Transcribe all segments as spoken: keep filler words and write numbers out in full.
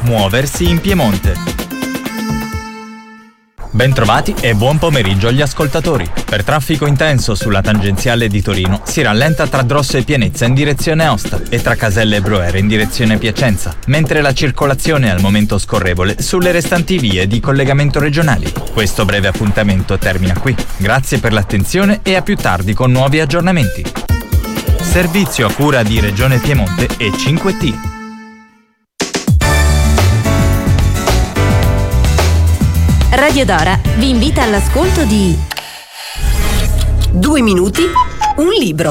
Muoversi in Piemonte. Bentrovati e buon pomeriggio agli ascoltatori. Per traffico intenso sulla tangenziale di Torino si rallenta tra Drosso e Pienezza in direzione Aosta e tra Caselle e Broere in direzione Piacenza, mentre la circolazione è al momento scorrevole sulle restanti vie di collegamento regionali. Questo breve appuntamento termina qui. Grazie per l'attenzione e a più tardi con nuovi aggiornamenti. Servizio a cura di Regione Piemonte e cinque T. Radio Dora vi invita all'ascolto di Due minuti, un libro.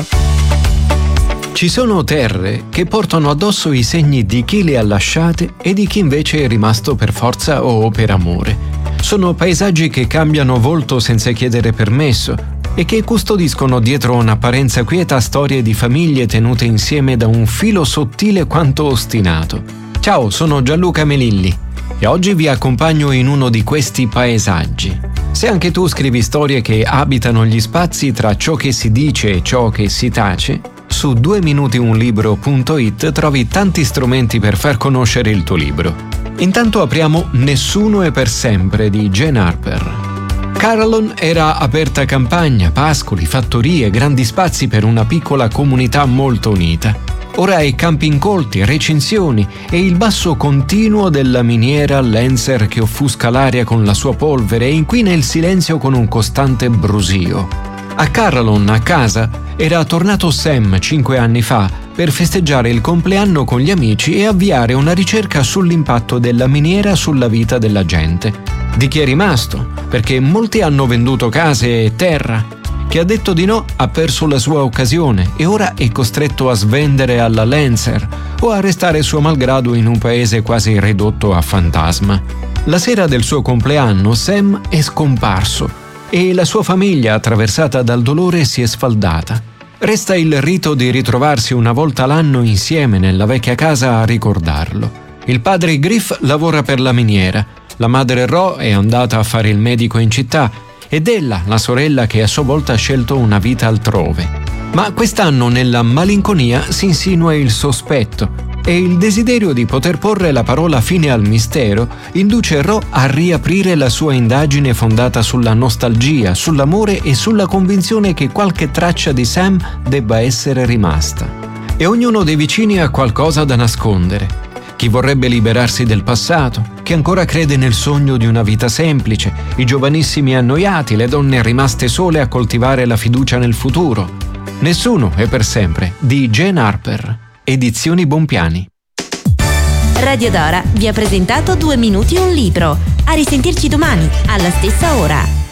Ci sono terre che portano addosso i segni di chi le ha lasciate e di chi invece è rimasto per forza o per amore. Sono paesaggi che cambiano volto senza chiedere permesso e che custodiscono dietro un'apparenza quieta storie di famiglie tenute insieme da un filo sottile quanto ostinato. Ciao, sono Gianluca Melilli e oggi vi accompagno in uno di questi paesaggi. Se anche tu scrivi storie che abitano gli spazi tra ciò che si dice e ciò che si tace, su due minuti un libro punto it trovi tanti strumenti per far conoscere il tuo libro. Intanto apriamo Nessuno è per sempre di Jane Harper. Carallon era aperta campagna, pascoli, fattorie, grandi spazi per una piccola comunità molto unita. Ora è campi incolti, recinzioni e il basso continuo della miniera Lancer che offusca l'aria con la sua polvere e inquina il silenzio con un costante brusio. A Carallon, a casa, era tornato Sam cinque anni fa per festeggiare il compleanno con gli amici e avviare una ricerca sull'impatto della miniera sulla vita della gente. Di chi è rimasto, perché molti hanno venduto case e terra. Chi ha detto di no ha perso la sua occasione e ora è costretto a svendere alla Lancer o a restare suo malgrado in un paese quasi ridotto a fantasma. La sera del suo compleanno Sam è scomparso e la sua famiglia, attraversata dal dolore, si è sfaldata. Resta il rito di ritrovarsi una volta l'anno insieme nella vecchia casa a ricordarlo. Il padre Griff lavora per la miniera, la madre Ro è andata a fare il medico in città ed ella, la sorella che a sua volta ha scelto una vita altrove. Ma quest'anno nella malinconia si insinua il sospetto e il desiderio di poter porre la parola fine al mistero induce Ro a riaprire la sua indagine fondata sulla nostalgia, sull'amore e sulla convinzione che qualche traccia di Sam debba essere rimasta. E ognuno dei vicini ha qualcosa da nascondere. Chi vorrebbe liberarsi del passato, chi ancora crede nel sogno di una vita semplice, i giovanissimi annoiati, le donne rimaste sole a coltivare la fiducia nel futuro. Nessuno è per sempre, di Jane Harper, Edizioni Bompiani. Radio Dora vi ha presentato Due minuti, un libro. A risentirci domani, alla stessa ora.